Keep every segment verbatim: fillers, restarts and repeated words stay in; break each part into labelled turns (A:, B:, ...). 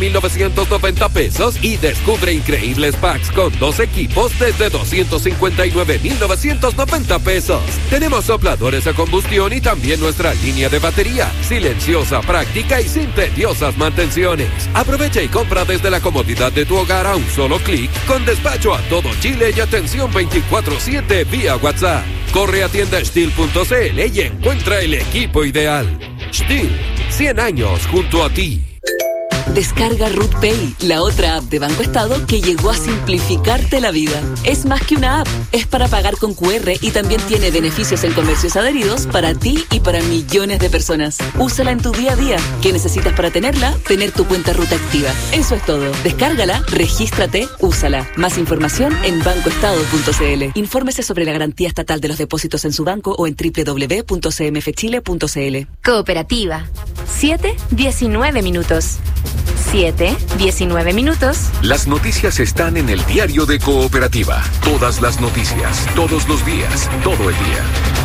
A: mil novecientos noventa pesos y descubre increíbles packs con dos equipos desde doscientos cincuenta y nueve mil novecientos noventa pesos. Tenemos sopladores a combustión y también nuestra línea de batería, silenciosa, práctica y sin tediosas mantenciones. Aprovecha y compra desde la comodidad de tu hogar a un solo clic, con despacho a todo Chile y atención veinticuatro siete vía WhatsApp. Corre a tienda Stihl punto c l y encuentra el equipo ideal. Stihl, cien años junto a ti.
B: Descarga Ruth Pay, la otra app de Banco Estado que llegó a simplificarte la vida. Es más que una app, es para pagar con cu erre y también tiene beneficios en comercios adheridos para ti y para millones de personas. Úsala en tu día a día. ¿Qué necesitas para tenerla? Tener tu cuenta Ruth activa. Eso es todo. Descárgala, regístrate, úsala. Más información en banco estado punto c l. Infórmese sobre la garantía estatal de los depósitos en su banco o en doble u doble u doble u punto c m f chile punto c l.
C: Cooperativa. siete diecinueve minutos. siete diecinueve minutos.
D: Las noticias están en el diario de Cooperativa. Todas las noticias, todos los días, todo el día.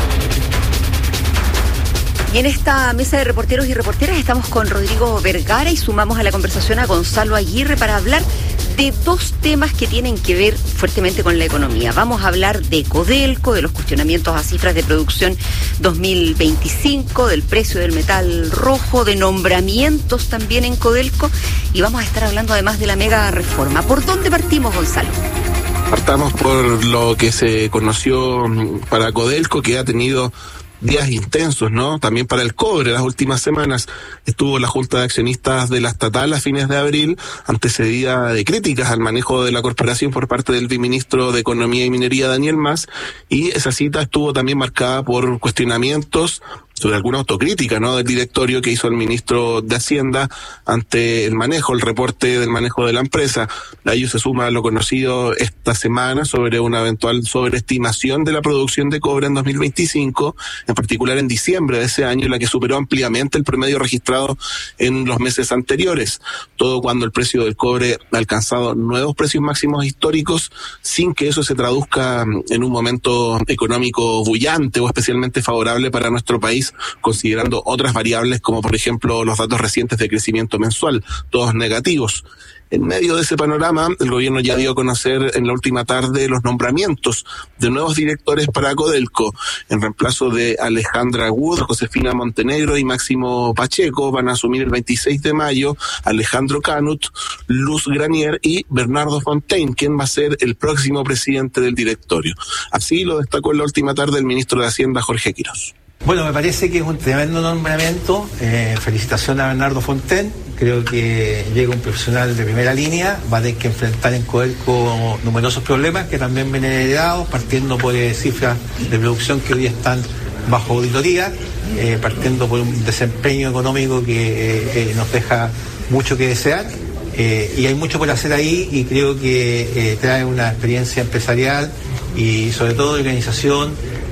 E: Y en esta mesa de reporteros y reporteras estamos con Rodrigo Vergara y sumamos a la conversación a Gonzalo Aguirre para hablar de dos temas que tienen que ver fuertemente con la economía. Vamos a hablar de Codelco, de los cuestionamientos a cifras de producción dos mil veinticinco, del precio del metal rojo, de nombramientos también en Codelco, y vamos a estar hablando además de la mega reforma. ¿Por dónde partimos, Gonzalo?
F: Partamos por lo que se conoció para Codelco, que ha tenido días intensos, ¿no? También para el cobre. Las últimas semanas estuvo la Junta de Accionistas de la Estatal a fines de abril, antecedida de críticas al manejo de la corporación por parte del viceministro de Economía y Minería, Daniel Mas, y esa cita estuvo también marcada por cuestionamientos sobre alguna autocrítica, ¿no?, del directorio que hizo el ministro de Hacienda ante el manejo, el reporte del manejo de la empresa. A ello se suma lo conocido esta semana sobre una eventual sobreestimación de la producción de cobre en dos mil veinticinco, en particular en diciembre de ese año, la que superó ampliamente el promedio registrado en los meses anteriores. Todo cuando el precio del cobre ha alcanzado nuevos precios máximos históricos, sin que eso se traduzca en un momento económico bullante o especialmente favorable para nuestro país, considerando otras variables como por ejemplo los datos recientes de crecimiento mensual, todos negativos. En medio de ese panorama, el gobierno ya dio a conocer en la última tarde los nombramientos de nuevos directores para Codelco. En reemplazo de Alejandra Wood, Josefina Montenegro y Máximo Pacheco, van a asumir el veintiséis de mayo Alejandro Canut, Luz Granier y Bernardo Fontaine, quien va a ser el próximo presidente del directorio. Así lo destacó en la última tarde el ministro de Hacienda, Jorge Quirós.
G: Bueno, me parece que es un tremendo nombramiento. Eh, felicitación a Bernardo Fontaine. Creo que llega un profesional de primera línea. Va a tener que enfrentar en Codelco numerosos problemas que también vienen heredados, partiendo por eh, cifras de producción que hoy están bajo auditoría, eh, partiendo por un desempeño económico que eh, eh, nos deja mucho que desear. Eh, y hay mucho por hacer ahí, y creo que eh, trae una experiencia empresarial y sobre todo de organización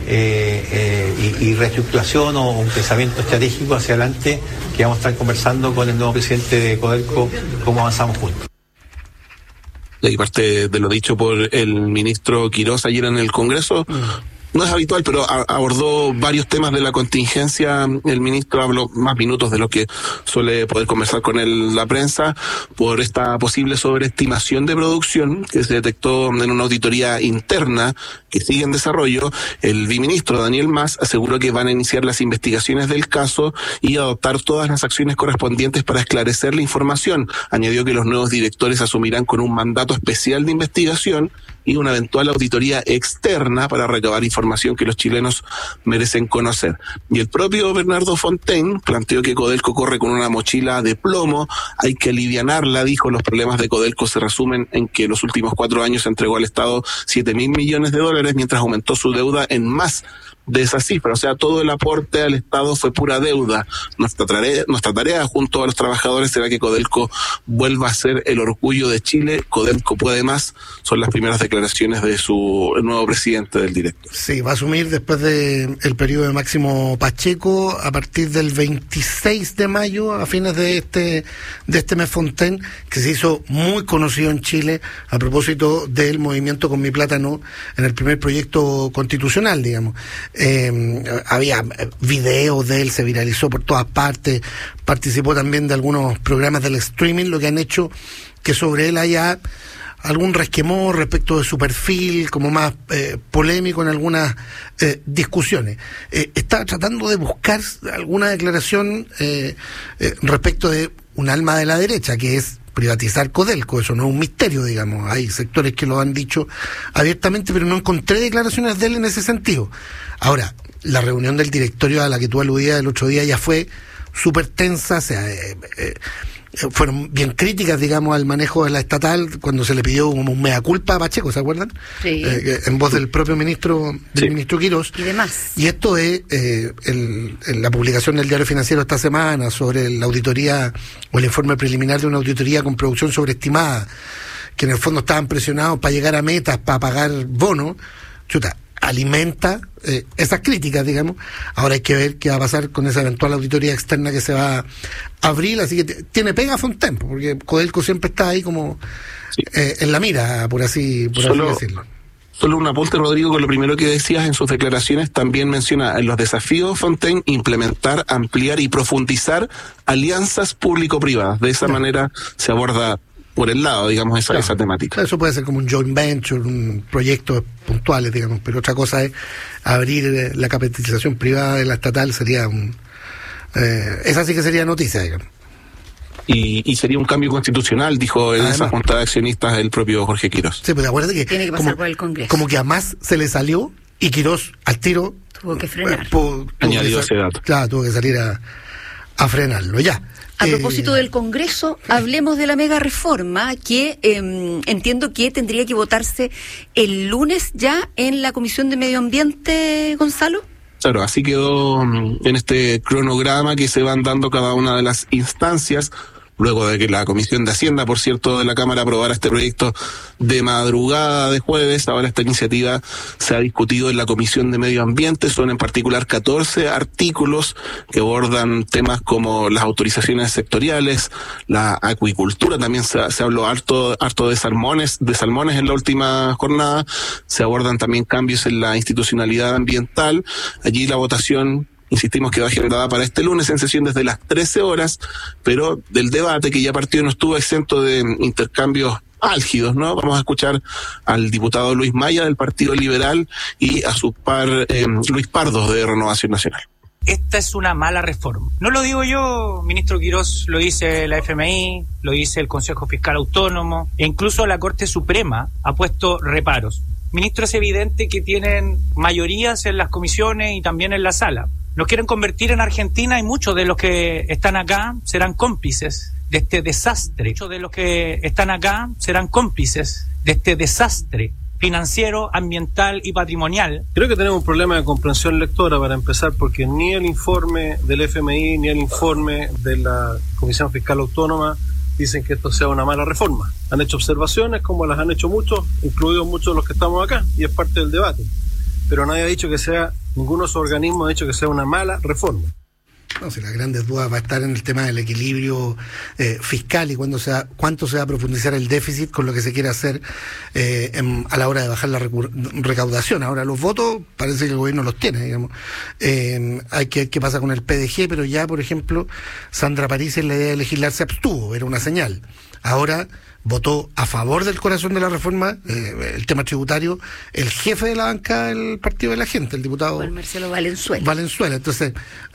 G: eh, eh, y, y reestructuración o un pensamiento estratégico hacia adelante, que vamos a estar conversando con el nuevo presidente de Codelco cómo avanzamos juntos.
F: Y parte de lo dicho por el ministro Quirós ayer en el Congreso, mm. no es habitual, pero a, abordó varios temas de la contingencia. El ministro habló más minutos de lo que suele poder conversar con él la prensa, por esta posible sobreestimación de producción que se detectó en una auditoría interna que sigue en desarrollo. El viceministro Daniel Mas aseguró que van a iniciar las investigaciones del caso y adoptar todas las acciones correspondientes para esclarecer la información. Añadió que los nuevos directores asumirán con un mandato especial de investigación y una eventual auditoría externa para recabar información que los chilenos merecen conocer. Y el propio Bernardo Fontaine planteó que Codelco corre con una mochila de plomo, hay que alivianarla, dijo. Los problemas de Codelco se resumen en que en los últimos cuatro años entregó al Estado siete mil millones de dólares, mientras aumentó su deuda en más de esa cifra. O sea, todo el aporte al Estado fue pura deuda. Nuestra tarea, nuestra tarea junto a los trabajadores será que Codelco vuelva a ser el orgullo de Chile. Codelco puede más, son las primeras declaraciones de su nuevo presidente del director.
H: Sí, va a asumir después del de periodo de Máximo Pacheco a partir del veintiséis de mayo, a fines de este de este mes, Fontaine, que se hizo muy conocido en Chile a propósito del movimiento Con Mi Plata No en el primer proyecto constitucional, digamos. eh, había videos de él, se viralizó por todas partes, participó también de algunos programas del streaming, lo que han hecho que sobre él haya algún resquemor respecto de su perfil, como más eh, polémico en algunas eh, discusiones. Eh, está tratando de buscar alguna declaración eh, eh, respecto de un alma de la derecha, que es privatizar Codelco. Eso no es un misterio, digamos. Hay sectores que lo han dicho abiertamente, pero no encontré declaraciones de él en ese sentido. Ahora, la reunión del directorio a la que tú aludías el otro día ya fue súper tensa, o sea, eh, eh, fueron bien críticas, digamos, al manejo de la estatal cuando se le pidió como un mea culpa a Pacheco, ¿se acuerdan? Sí. Eh, en voz del propio ministro, del sí. ministro Quirós.
E: Y demás.
H: Y esto es eh, el, el, la publicación del Diario Financiero esta semana sobre la auditoría o el informe preliminar de una auditoría con producción sobreestimada, que en el fondo estaban presionados para llegar a metas, para pagar bonos. Chuta, alimenta eh, esas críticas, digamos. Ahora hay que ver qué va a pasar con esa eventual auditoría externa que se va a abrir, así que t- tiene pega Fontaine, porque Codelco siempre está ahí como sí. eh, en la mira, por así, por
F: Solo...
H: así decirlo.
F: Solo un apunte, Rodrigo, con lo primero que decías en sus declaraciones. También menciona en los desafíos Fontaine implementar, ampliar y profundizar alianzas público-privadas. De esa sí. manera se aborda por el lado, digamos, esa, claro. esa temática.
H: Eso puede ser como un joint venture, un proyecto puntuales, digamos, pero otra cosa es abrir la capitalización privada de la estatal, sería un... Eh, esa sí que sería noticia, digamos.
F: Y, y sería un cambio constitucional, dijo en Además, esa junta de accionistas el propio Jorge Quirós.
H: Sí, pues acuérdate que...
E: Tiene que pasar como, por el Congreso.
H: Como que a más se le salió y Quirós al tiro...
E: Tuvo que frenar.
H: Eh, po,
F: Añadió ese dato.
H: Claro, tuvo que salir a, a frenarlo, ya.
E: A propósito eh, del Congreso, hablemos de la mega reforma que eh, entiendo que tendría que votarse el lunes ya en la Comisión de Medio Ambiente, Gonzalo.
F: Claro, así quedó en este cronograma que se van dando cada una de las instancias. Luego de que la Comisión de Hacienda, por cierto, de la Cámara aprobara este proyecto de madrugada de jueves, ahora esta iniciativa se ha discutido en la Comisión de Medio Ambiente. Son en particular catorce artículos que abordan temas como las autorizaciones sectoriales, la acuicultura, también se, se habló harto, harto de salmones, de salmones en la última jornada. Se abordan también cambios en la institucionalidad ambiental. Allí la votación, insistimos, que va agendada para este lunes en sesión desde las trece horas, pero del debate que ya partió no estuvo exento de intercambios álgidos, ¿no? Vamos a escuchar al diputado Luis Maya del Partido Liberal y a su par eh, Luis Pardo de Renovación Nacional.
I: Esta es una mala reforma. No lo digo yo, ministro Quirós, lo dice la F M I, lo dice el Consejo Fiscal Autónomo, e incluso la Corte Suprema ha puesto reparos. Ministro, es evidente que tienen mayorías en las comisiones y también en la sala. Nos quieren convertir en Argentina y muchos de los que están acá serán cómplices de este desastre. Muchos de los que están acá serán cómplices de este desastre financiero, ambiental y patrimonial.
J: Creo que tenemos un problema de comprensión lectora para empezar, porque ni el informe del F M I ni el informe de la Comisión Fiscal Autónoma dicen que esto sea una mala reforma. Han hecho observaciones como las han hecho muchos, incluidos muchos de los que estamos acá, y es parte del debate. Pero nadie ha dicho que sea, ninguno de esos organismos ha dicho que sea una mala reforma.
H: No, si las grandes dudas va a estar en el tema del equilibrio eh, fiscal y cuándo se va, cuánto se va a profundizar el déficit con lo que se quiere hacer eh, en, a la hora de bajar la recu- recaudación. Ahora los votos parece que el gobierno los tiene, digamos. Eh, hay que ver qué pasa con el P D G, pero ya, por ejemplo, Sandra París en la idea de legislar se abstuvo, era una señal. Ahora votó a favor del corazón de la reforma, eh, el tema tributario, el jefe de la banca del Partido de la Gente, el diputado
E: Juan Marcelo Valenzuela.
H: Valenzuela. Entonces,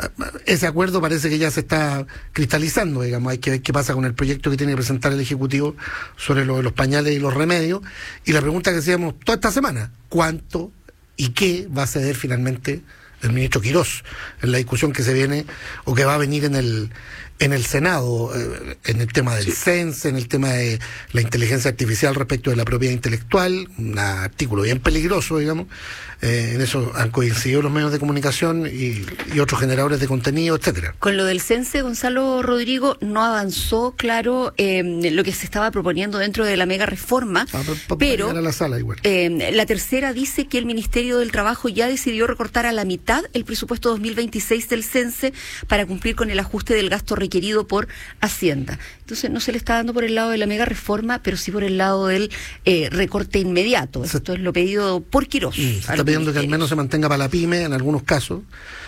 H: ese acuerdo parece que ya se está cristalizando, digamos. Hay que ver qué pasa con el proyecto que tiene que presentar el Ejecutivo sobre lo de los pañales y los remedios. Y la pregunta que hacíamos toda esta semana, ¿cuánto y qué va a ceder finalmente el ministro Quirós en la discusión que se viene o que va a venir en el en el Senado, eh, en el tema del sí. C E N S E, en el tema de la inteligencia artificial respecto de la propiedad intelectual, un artículo bien peligroso, digamos. Eh, en eso han coincidido los medios de comunicación y, y otros generadores de contenido, etcétera.
E: Con lo del C E N S E, Gonzalo Rodrigo, no avanzó, claro, eh, lo que se estaba proponiendo dentro de la mega reforma, ah, pa, pa, pero
H: a la, sala igual.
E: Eh, la tercera dice que el Ministerio del Trabajo ya decidió recortar a la mitad mitad el presupuesto dos mil veintiséis del CENSE para cumplir con el ajuste del gasto requerido por Hacienda. Entonces no se le está dando por el lado de la mega reforma, pero sí por el lado del eh, recorte inmediato. Esto es lo pedido por Quirós.
H: Mm, se está pidiendo que al menos se mantenga para la pyme en algunos casos.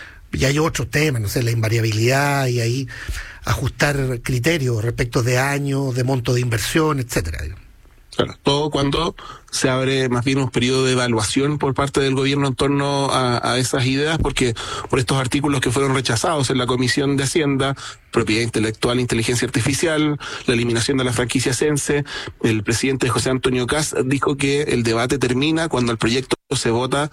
H: Y hay otros temas, no sé, la invariabilidad y ahí ajustar criterios respecto de años, de monto de inversión, etcétera.
F: Claro, todo cuando se abre más bien un periodo de evaluación por parte del gobierno en torno a, a esas ideas, porque por estos artículos que fueron rechazados en la Comisión de Hacienda, propiedad intelectual, inteligencia artificial, la eliminación de la franquicia CENSE, el presidente José Antonio Kast dijo que el debate termina cuando el proyecto se vota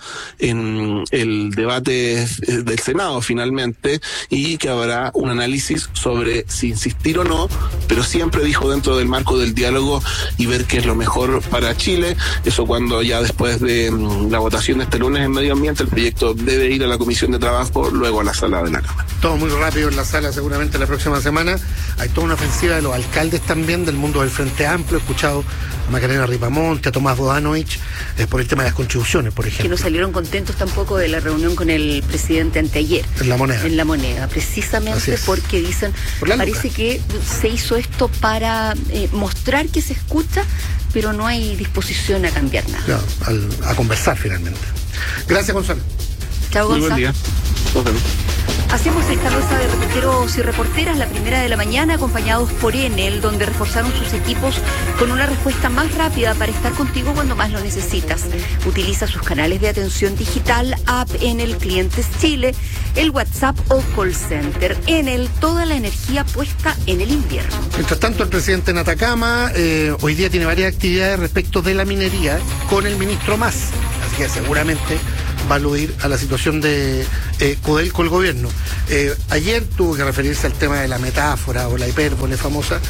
F: en el debate del Senado finalmente, y que habrá un análisis sobre si insistir o no, pero siempre dijo dentro del marco del diálogo y ver qué es lo mejor para Chile. Eso cuando ya después de um, la votación de este lunes en Medio Ambiente, el proyecto debe ir a la Comisión de Trabajo, luego a la sala de la Cámara.
H: Todo muy rápido en la sala seguramente la próxima semana. Hay toda una ofensiva de los alcaldes también del mundo del Frente Amplio. He escuchado a Macarena Ripamonte, a Tomás Bodanovich, eh, por el tema de las contribuciones, por ejemplo.
E: Que no salieron contentos tampoco de la reunión con el presidente anteayer.
H: En la moneda.
E: En la moneda, precisamente porque dicen, por parece que se hizo esto para eh, mostrar que se escucha, pero no hay disposición a cambiar nada.
H: Claro, al, a conversar finalmente. Gracias, Gonzalo.
E: Chao, Gonzalo.
F: Muy buen día. Nos vemos.
E: Hacemos esta rueda de reporteros y reporteras, la primera de la mañana, acompañados por Enel, donde reforzaron sus equipos con una respuesta más rápida para estar contigo cuando más lo necesitas. Utiliza sus canales de atención digital, app Enel Clientes Chile, el WhatsApp o call center. Enel, toda la energía puesta en el invierno.
H: Mientras tanto, el presidente en Atacama eh, hoy día tiene varias actividades respecto de la minería con el ministro Mas, así que seguramente va a aludir a la situación de eh, Codelco, el gobierno. Eh, ayer tuvo que referirse al tema de la metáfora o la hipérbole famosa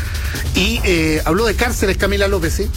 H: y eh, habló de cárceles, Camila López, ¿sí?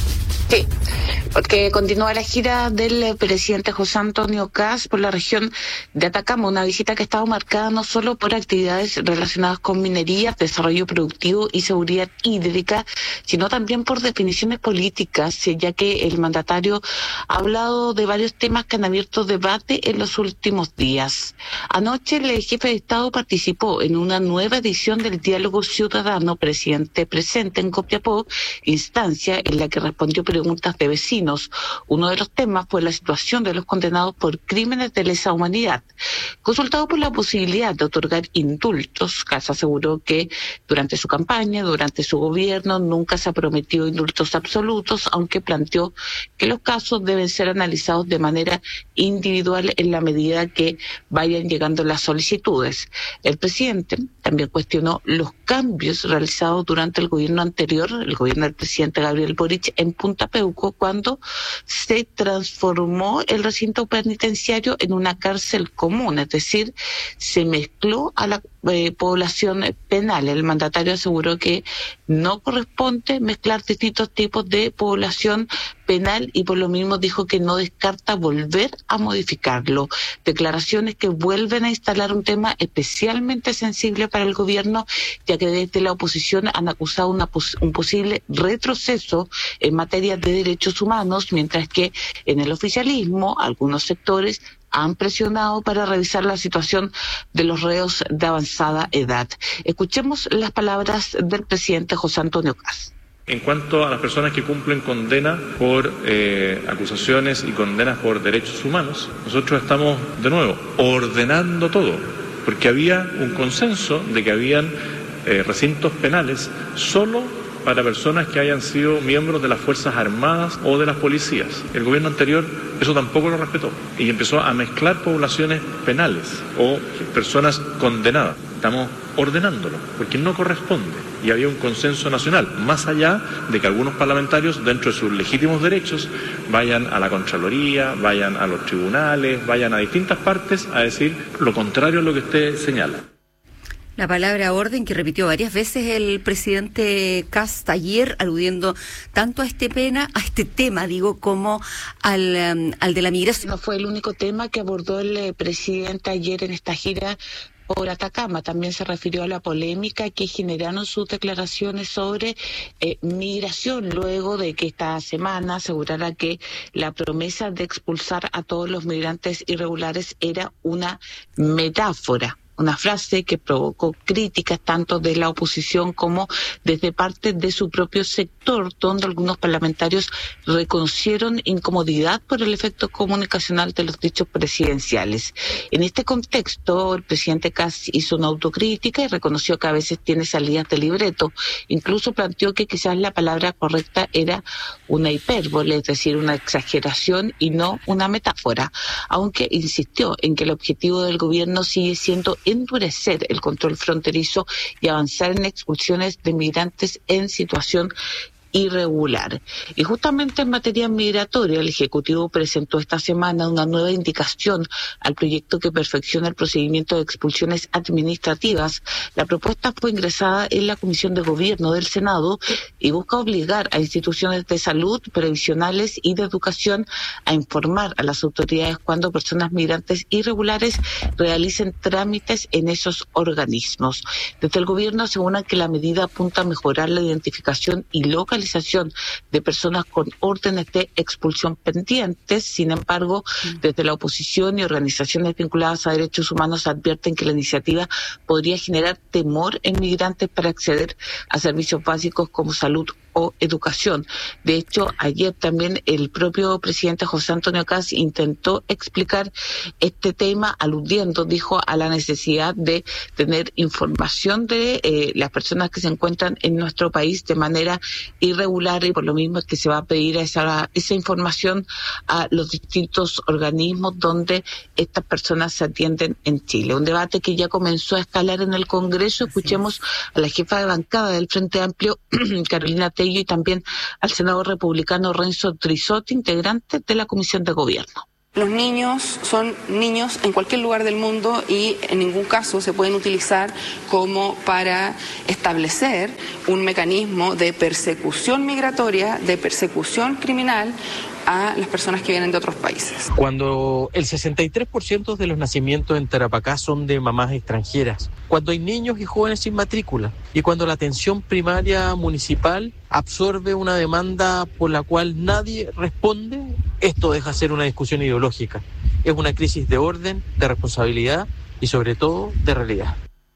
K: Sí, porque continúa la gira del presidente José Antonio Kast por la región de Atacama, una visita que ha estado marcada no solo por actividades relacionadas con minería, desarrollo productivo y seguridad hídrica, sino también por definiciones políticas, ya que el mandatario ha hablado de varios temas que han abierto debate en los últimos días. Anoche el jefe de Estado participó en una nueva edición del Diálogo Ciudadano Presidente Presente en Copiapó, instancia en la que respondió preguntas de vecinos. Uno de los temas fue la situación de los condenados por crímenes de lesa humanidad. Consultado por la posibilidad de otorgar indultos, Kast aseguró que durante su campaña, durante su gobierno, nunca se ha prometido indultos absolutos, aunque planteó que los casos deben ser analizados de manera individual en la medida que vayan llegando las solicitudes. El presidente también cuestionó los cambios realizados durante el gobierno anterior, el gobierno del presidente Gabriel Boric, en Punta Peuco, cuando se transformó el recinto penitenciario en una cárcel común, es decir, se mezcló a la eh, población penal. El mandatario aseguró que no corresponde mezclar distintos tipos de población penal y por lo mismo dijo que no descarta volver a modificarlo. Declaraciones que vuelven a instalar un tema especialmente sensible para el gobierno, ya que desde la oposición han acusado una pos- un posible retroceso en materia de derechos humanos, mientras que en el oficialismo algunos sectores han presionado para revisar la situación de los reos de avanzada edad. Escuchemos las palabras del presidente José Antonio Kast.
L: En cuanto a las personas que cumplen condena por eh, acusaciones y condenas por derechos humanos, nosotros estamos, de nuevo, ordenando todo, porque había un consenso de que habían eh, recintos penales solo para personas que hayan sido miembros de las Fuerzas Armadas o de las policías. El gobierno anterior eso tampoco lo respetó y empezó a mezclar poblaciones penales o personas condenadas. Estamos ordenándolo, porque no corresponde. Y había un consenso nacional, más allá de que algunos parlamentarios, dentro de sus legítimos derechos, vayan a la Contraloría, vayan a los tribunales, vayan a distintas partes a decir lo contrario a lo que usted señala.
E: La palabra orden que repitió varias veces el presidente Kast ayer, aludiendo tanto a este pena, a este tema, digo, como al, um, al de la migración.
K: No fue el único tema que abordó el eh, presidente ayer en esta gira por Atacama. También se refirió a la polémica que generaron sus declaraciones sobre eh, migración, luego de que esta semana asegurara que la promesa de expulsar a todos los migrantes irregulares era una metáfora. Una frase que provocó críticas tanto de la oposición como desde parte de su propio sector, donde algunos parlamentarios reconocieron incomodidad por el efecto comunicacional de los dichos presidenciales. En este contexto, el presidente Kast hizo una autocrítica y reconoció que a veces tiene salidas de libreto. Incluso planteó que quizás la palabra correcta era una hipérbole, es decir, una exageración y no una metáfora, aunque insistió en que el objetivo del gobierno sigue siendo endurecer el control fronterizo y avanzar en expulsiones de migrantes en situación irregular. Y justamente en materia migratoria, el Ejecutivo presentó esta semana una nueva indicación al proyecto que perfecciona el procedimiento de expulsiones administrativas. La propuesta fue ingresada en la Comisión de Gobierno del Senado y busca obligar a instituciones de salud, previsionales y de educación a informar a las autoridades cuando personas migrantes irregulares realicen trámites en esos organismos. Desde el Gobierno aseguran que la medida apunta a mejorar la identificación y localización de personas con órdenes de expulsión pendientes. Sin embargo, desde la oposición y organizaciones vinculadas a derechos humanos advierten que la iniciativa podría generar temor en migrantes para acceder a servicios básicos como salud o educación. De hecho, ayer también el propio presidente José Antonio Kast intentó explicar este tema, aludiendo, dijo, a la necesidad de tener información de eh, las personas que se encuentran en nuestro país de manera irregular, y por lo mismo es que se va a pedir esa, esa información a los distintos organismos donde estas personas se atienden en Chile. Un debate que ya comenzó a escalar en el Congreso. Escuchemos a la jefa de bancada del Frente Amplio, Carolina Tello, y también al senador republicano Renzo Trisotti, integrante de la Comisión de Gobierno.
M: Los niños son niños en cualquier lugar del mundo y en ningún caso se pueden utilizar como para establecer un mecanismo de persecución migratoria, de persecución criminal a las personas que vienen de otros países.
N: Cuando el sesenta y tres por ciento de los nacimientos en Tarapacá son de mamás extranjeras, cuando hay niños y jóvenes sin matrícula, y cuando la atención primaria municipal absorbe una demanda por la cual nadie responde, esto deja de ser una discusión ideológica. Es una crisis de orden, de responsabilidad y sobre todo de realidad.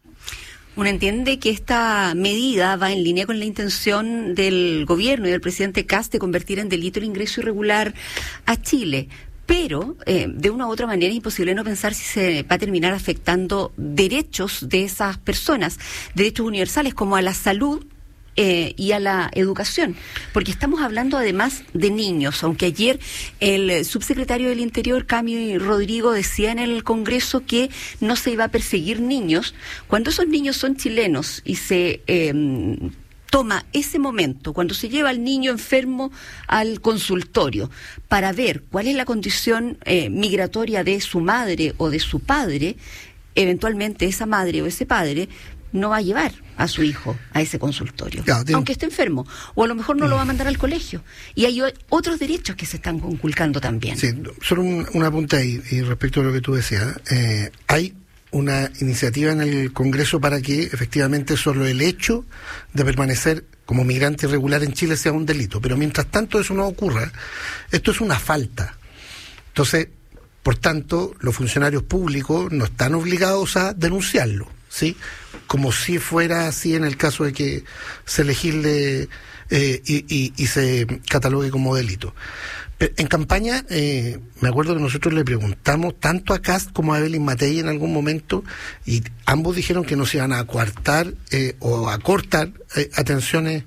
E: Uno entiende que esta medida va en línea con la intención del gobierno y del presidente Kast de convertir en delito el ingreso irregular a Chile. Pero, eh, de una u otra manera, es imposible no pensar si se va a terminar afectando derechos de esas personas, derechos universales como a la salud, Eh, y a la educación, porque estamos hablando además de niños, aunque ayer el subsecretario del Interior, Cami Rodrigo, decía en el Congreso que no se iba a perseguir niños. Cuando esos niños son chilenos y se eh, toma ese momento, cuando se lleva al niño enfermo al consultorio para ver cuál es la condición eh, migratoria de su madre o de su padre, eventualmente esa madre o ese padre no va a llevar a su hijo a ese consultorio, claro, aunque esté enfermo, o a lo mejor no lo va a mandar al colegio. Y hay otros derechos que se están conculcando también.
H: Sí, solo un, un apunte ahí, y respecto a lo que tú decías, eh, hay una iniciativa en el Congreso para que efectivamente solo el hecho de permanecer como migrante irregular en Chile sea un delito, pero mientras tanto eso no ocurra, esto es una falta. Entonces, por tanto, los funcionarios públicos no están obligados a denunciarlo, ¿sí? Como si fuera así en el caso de que se legisle eh, y, y, y se catalogue como delito. Pero en campaña, eh, me acuerdo que nosotros le preguntamos tanto a Kast como a Evelyn Matei en algún momento, y ambos dijeron que no se iban a coartar eh, o a cortar eh, atenciones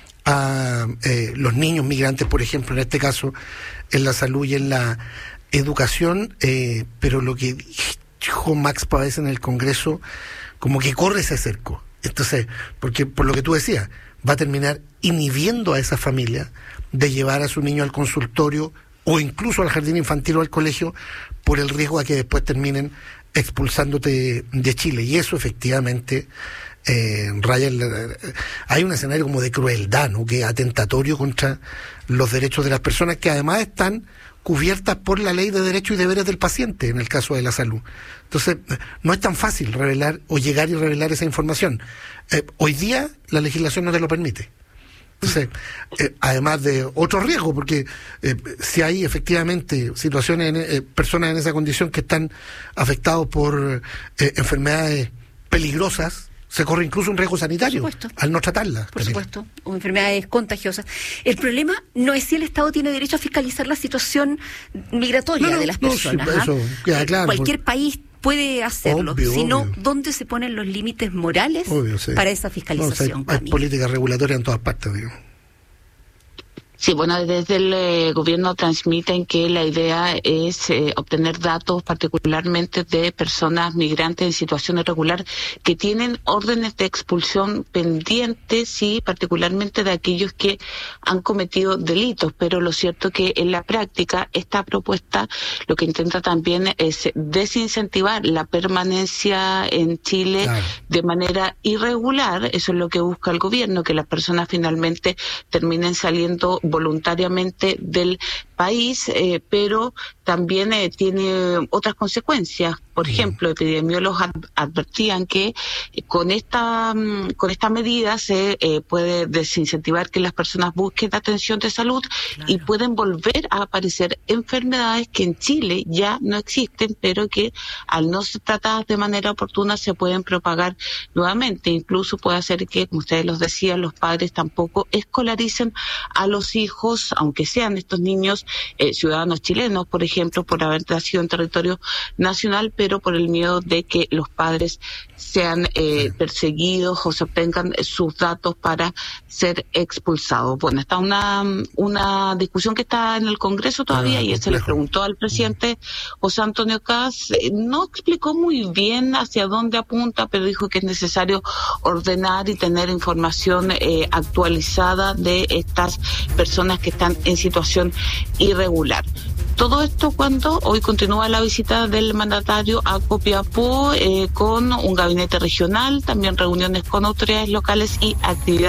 H: a eh, los niños migrantes, por ejemplo, en este caso, en la salud y en la educación, eh, pero lo que dijo Max Pavés en el Congreso como que corre ese cerco. Entonces, porque por lo que tú decías, va a terminar inhibiendo a esa familia de llevar a su niño al consultorio o incluso al jardín infantil o al colegio por el riesgo a que después terminen expulsándote de Chile. Y eso efectivamente eh, raya el, eh, hay un escenario como de crueldad, ¿no? Que es atentatorio contra los derechos de las personas, que además están cubiertas por la ley de derechos y deberes del paciente en el caso de la salud. Entonces, no es tan fácil revelar o llegar y revelar esa información. Eh, hoy día la legislación no te lo permite. Entonces, eh, además de otro riesgo, porque eh, si hay efectivamente situaciones, en, eh, personas en esa condición que están afectados por eh, enfermedades peligrosas, se corre incluso un riesgo sanitario al no tratarlas.
E: Por supuesto, o enfermedades contagiosas. El problema no es si el Estado tiene derecho a fiscalizar la situación migratoria
H: no, no,
E: de las
H: no,
E: personas.
H: Sí, eso queda claro.
E: Cualquier
H: por...
E: país puede hacerlo,
H: obvio,
E: sino
H: obvio.
E: dónde se ponen los límites morales
H: obvio, sí.
E: para esa fiscalización.
H: No, o sea, hay, hay políticas regulatorias en todas partes, digo.
K: Sí, bueno, desde el eh, gobierno transmiten que la idea es eh, obtener datos particularmente de personas migrantes en situación irregular que tienen órdenes de expulsión pendientes y particularmente de aquellos que han cometido delitos, pero lo cierto que en la práctica esta propuesta lo que intenta también es desincentivar la permanencia en Chile claro. de manera irregular. Eso es lo que busca el gobierno, que las personas finalmente terminen saliendo voluntariamente del país, eh, pero también eh, tiene otras consecuencias. Por ejemplo, epidemiólogos ad- advertían que eh, con esta um, con esta medida se eh, puede desincentivar que las personas busquen atención de salud claro. y pueden volver a aparecer enfermedades que en Chile ya no existen, pero que al no ser tratadas de manera oportuna se pueden propagar nuevamente. Incluso puede hacer que, como ustedes los decían, los padres tampoco escolaricen a los hijos, aunque sean estos niños eh, ciudadanos chilenos, por ejemplo, por haber nacido en territorio nacional, pero por el miedo de que los padres sean eh, sí. perseguidos o se obtengan sus datos para ser expulsados. Bueno, está una una discusión que está en el Congreso todavía ah, y se le preguntó al presidente José Antonio Kast, eh, no explicó muy bien hacia dónde apunta, pero dijo que es necesario ordenar y tener información eh, actualizada de estas personas que están en situación irregular. Todo esto cuando hoy continúa la visita del mandatario a Copiapó eh, con un gabinete regional, también reuniones con autoridades locales y actividades